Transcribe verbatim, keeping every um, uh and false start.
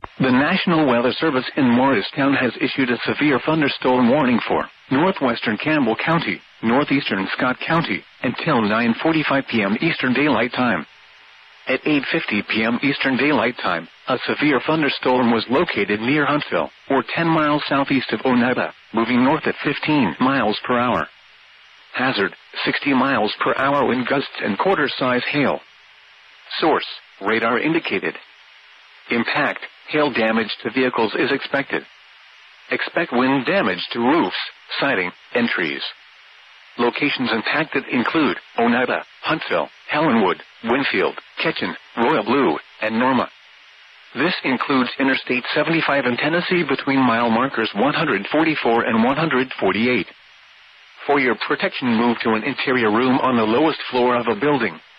The National Weather Service in Morristown has issued a severe thunderstorm warning for northwestern Campbell County, northeastern Scott County, until nine forty-five p.m. Eastern Daylight Time. At eight fifty p.m. Eastern Daylight Time, a severe thunderstorm was located near Huntsville, or ten miles southeast of Oneida, moving north at fifteen miles per hour. Hazard, sixty miles per hour wind gusts and quarter-size hail. Source, radar indicated. Impact, hail damage to vehicles is expected. Expect wind damage to roofs, siding, and trees. Locations impacted include Oneida, Huntsville, Helenwood, Winfield, Ketchen, Royal Blue, and Norma. This includes Interstate seventy-five in Tennessee between mile markers one forty-four and one forty-eight. For your protection, move to an interior room on the lowest floor of a building.